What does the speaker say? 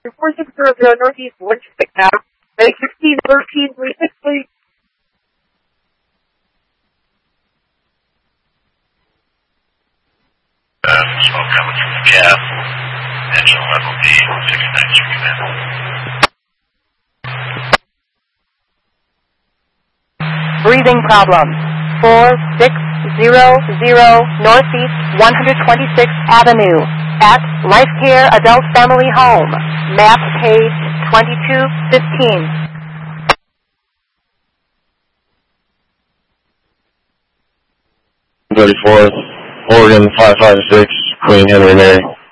4600 Northeast Winchester now. Make 161336, please. Smoke coming from the cab. Engine level D, 69th Street, Breathing problem. 4600 Northeast 126th Avenue at Life Care Adult Family Home. Map page 2215. 34th, Oregon 556, Queen Henry Mary.